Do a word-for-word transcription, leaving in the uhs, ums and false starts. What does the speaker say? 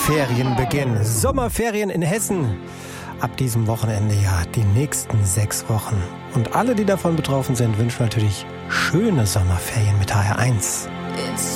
Ferienbeginn. Sommerferien in Hessen. Ab diesem Wochenende ja die nächsten sechs Wochen. Und alle, die davon betroffen sind, wünschen natürlich schöne Sommerferien mit H R eins.